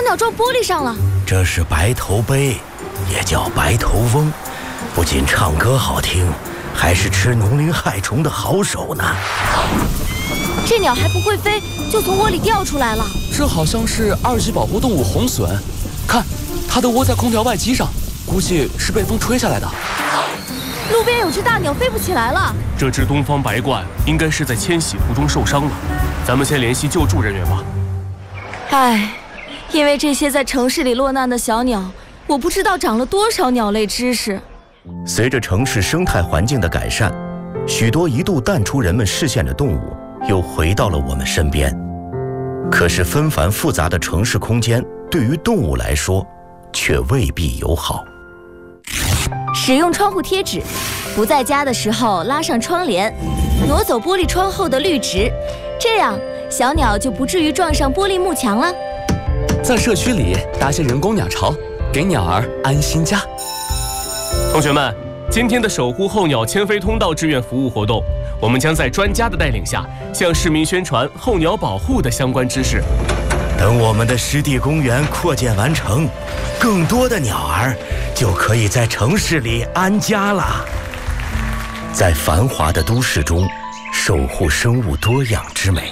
鸟撞玻璃上了。 这是白头鹎，也叫白头翁，不仅唱歌好听，还是吃农林害虫的好手呢。 这鸟还不会飞，就从窝里掉出来了。 这好像是2级保护动物红隼，看，它都窝在空调外机上，估计是被风吹下来的。 路边有只大鸟飞不起来了。 这只东方白鹳应该是在迁徙途中受伤了，咱们先联系救助人员吧。 唉，因为这些在城市里落难的小鸟，我不知道长了多少鸟类知识。 随着城市生态环境的改善，许多一度淡出人们视线的动物又回到了我们身边。可是纷繁复杂的城市空间对于动物来说却未必友好。 使用窗户贴纸，不在家的时候拉上窗帘，挪走玻璃窗后的绿植，这样小鸟就不至于撞上玻璃幕墙了。 在社区里搭些人工鸟巢，给鸟儿安心家。 同学们，今天的守护候鸟迁飞通道志愿服务活动，我们将在专家的带领下，向市民宣传候鸟保护的相关知识。 等我们的湿地公园扩建完成，更多的鸟儿就可以在城市里安家了。在繁华的都市中，守护生物多样之美。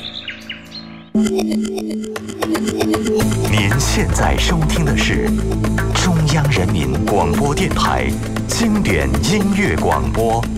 您现在收听的是中央人民广播电台经典音乐广播。